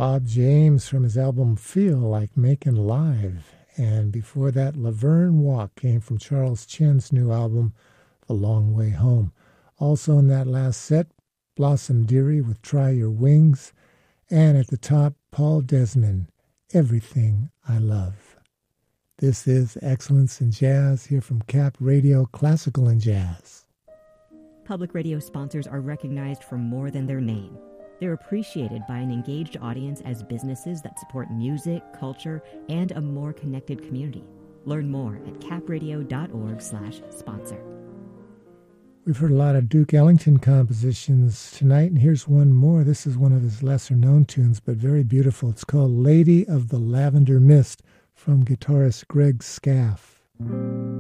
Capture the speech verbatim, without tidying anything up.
Bob James from his album Feel Like Making Live. And before that, Laverne Walk came from Charles Chen's new album, The Long Way Home. Also in that last set, Blossom Dearie with Try Your Wings. And at the top, Paul Desmond, Everything I Love. This is Excellence in Jazz here from Cap Radio, Classical and Jazz. Public radio sponsors are recognized for more than their name. They're appreciated by an engaged audience as businesses that support music, culture, and a more connected community. Learn more at capradio.org slash sponsor. We've heard a lot of Duke Ellington compositions tonight, and here's one more. This is one of his lesser-known tunes, but very beautiful. It's called Lady of the Lavender Mist from guitarist Greg Scaff.